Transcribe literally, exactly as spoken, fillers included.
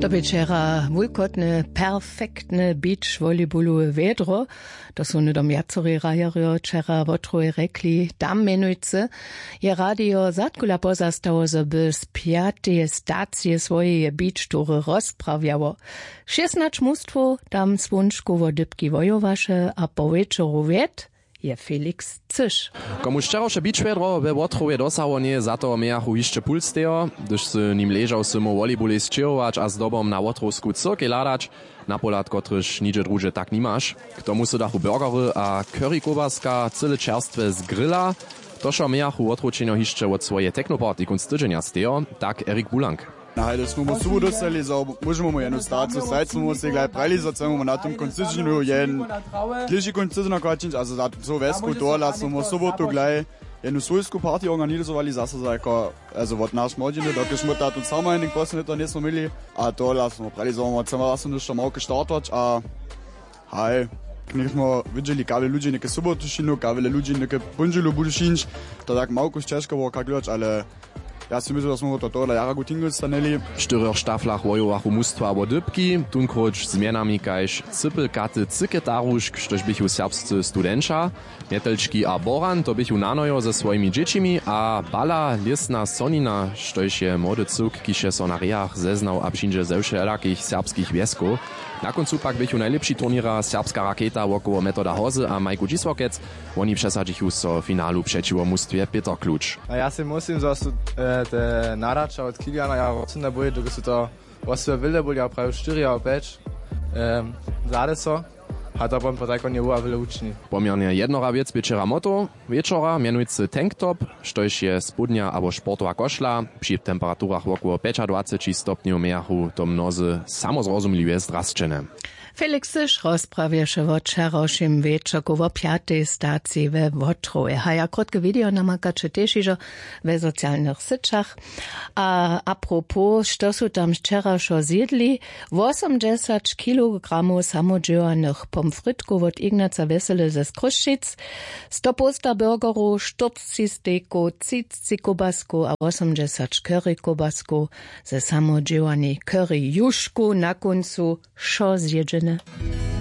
To by včera wulkotne, perfektne beach volleyballové vedro. To sú nedom jacori rajario včera votroje rekli, tam menujce. Je radio zatkula pozastavo, že by z piatie stacie svoje beach tury rozprawiało. šestnásť mústwo tam svunčkovo dybki vojovaše a po večeru ved je Felix Cyš. Komu ščeroše bičvedro we Łotrowie dosało nie za to miachu jeszcze pulsteo, gdyż z nim leżał symu volleyball sčerować a z dobom na Łotrowsku cyrkę ladać, na polat kotryż nidzie drugie tak nimasz. K tomu su dachu burgery a curry kobaska, cyle czerstwe z grilla. Toszo miachu Łotrowčenio jeszcze od swoje technoparty kunst tydzienia steo, tak Erik Bulank. Na, das smo so dostali, so možemo mu jednu starcu, stajt smo se gledali prali, so mu na tom koncičinu jeden kliši koncičina kvačinč, a za to vesku dola smo sobotu gledali jednu svojsku party organizovali, zase za jako, also od naš modžine, dok smo ta tu samo jednik poslednji to nismo imeli, a dola smo prali, so mu celo sam nešto malo štartoč, a haj, nek smo vidjeli kave ljudi neke sobotušinu, kave ljudi neke punželu budušinč, to tak malo češko bo kak gledač, ale ja si myslím, že sme to tohle jara gutingu staneli. V štyroch štaflach vojovachu mústva abo dybki, tunkroč zmienami kajž cypel katy cyketarušk, štož bychu serbscy studenča, metelčki a boran, to bychu nanojo ze svojimi dziecimi, a bala liesna sonina, štož je młody cuk, kiše so na riach zeznał a přinže ze všelakých serbských vieskov. Na koncu pak bychu najlepší turníra serbska raketa wokoło Metoda Hozy a Majku Dziswokec, oni przesadzichu so finalu przeciwo mústwie Peter Kluč. A ja si musím, že sú e, te narača od Kiliana ja rocine boje, dokud sú to vlastne veľa boli a pravi štyri a päť e, zade so. A to bom potajko nie była wiele uczni. Pomierne jednora wiec wieczera moto, wieczora mianujcy tanktop, štož je spodnia abo športová košla, przy temperaturach około dwadzieścia pięć stopni miachu to mnozy samozrozumliwie zdrasčene. Felix Cyš rozprawieše o včerošim večerku o piatej stacji we Łotrowie. A ja krótkie video namakače težižo we socialnych syčach. A apropos, što su tam včerašo zjedli, osiemdziesiąt kilogramów samodzielnych pomfritków od Ignaca Wesele ze Skruščic, sto posta burgerów, sztorci stejku, cici kobasku a osiemdziesiąt curry kobasku ze samodzielnej curry juszku na końcu šo zjedzene.